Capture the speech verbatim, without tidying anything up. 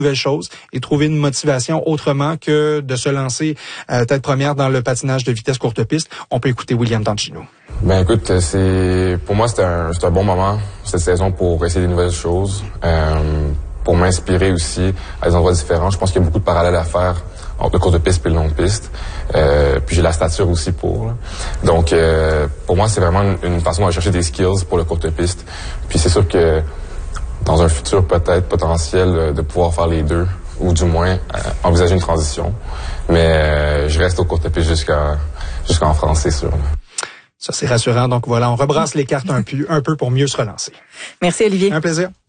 nouvelles choses et trouver une motivation autrement que de se lancer euh, tête première dans le patinage de vitesse courte piste. On peut écouter William Tancino. Ben écoute, c'est pour moi c'était un, c'est un bon moment cette saison pour essayer des nouvelles choses, euh, pour m'inspirer aussi à des endroits différents. Je pense qu'il y a beaucoup de parallèles à faire entre le courte piste et le longue piste. Euh, puis j'ai la stature aussi pour. Là. Donc euh, pour moi c'est vraiment une, une façon d'aller chercher des skills pour le courte piste. Puis c'est sûr que dans un futur peut-être potentiel de pouvoir faire les deux, ou du moins euh, envisager une transition. Mais euh, je reste au courte piste jusqu'à jusqu'en France, c'est sûr. Là. Ça, c'est rassurant. Donc voilà, on rebrasse les cartes un peu, un peu pour mieux se relancer. Merci, Olivier. Un plaisir.